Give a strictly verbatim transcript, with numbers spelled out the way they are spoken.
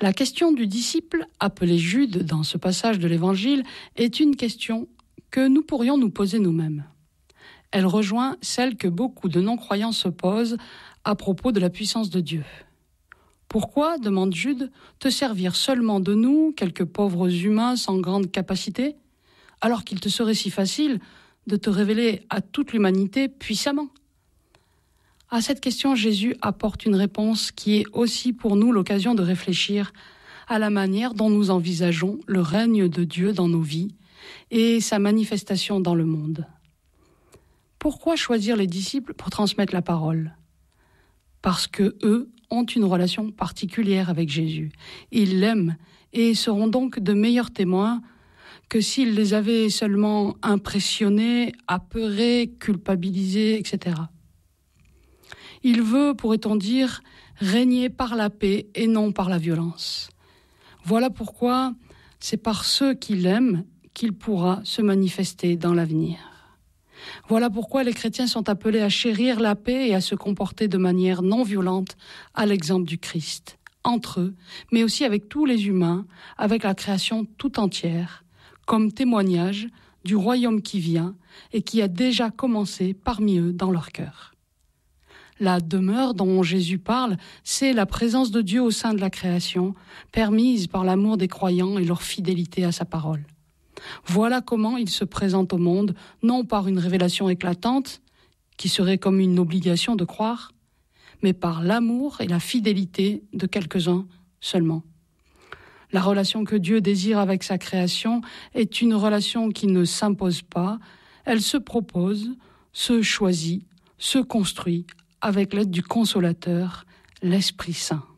La question du disciple, appelé Jude dans ce passage de l'Évangile, est une question que nous pourrions nous poser nous-mêmes. Elle rejoint celle que beaucoup de non-croyants se posent à propos de la puissance de Dieu. Pourquoi, demande Jude, te servir seulement de nous, quelques pauvres humains sans grande capacité, alors qu'il te serait si facile de te révéler à toute l'humanité puissamment ? À cette question, Jésus apporte une réponse qui est aussi pour nous l'occasion de réfléchir à la manière dont nous envisageons le règne de Dieu dans nos vies et sa manifestation dans le monde. Pourquoi choisir les disciples pour transmettre la parole ? Parce que eux ont une relation particulière avec Jésus. Ils l'aiment et seront donc de meilleurs témoins que s'ils les avaient seulement impressionnés, apeurés, culpabilisés, et cetera. Il veut, pourrait-on dire, régner par la paix et non par la violence. Voilà pourquoi c'est par ceux qui l'aiment qu'il pourra se manifester dans l'avenir. Voilà pourquoi les chrétiens sont appelés à chérir la paix et à se comporter de manière non violente à l'exemple du Christ, entre eux, mais aussi avec tous les humains, avec la création tout entière, comme témoignage du royaume qui vient et qui a déjà commencé parmi eux dans leur cœur. La demeure dont Jésus parle, c'est la présence de Dieu au sein de la création, permise par l'amour des croyants et leur fidélité à sa parole. Voilà comment il se présente au monde, non par une révélation éclatante, qui serait comme une obligation de croire, mais par l'amour et la fidélité de quelques-uns seulement. La relation que Dieu désire avec sa création est une relation qui ne s'impose pas, elle se propose, se choisit, se construit avec l'aide du Consolateur, l'Esprit Saint.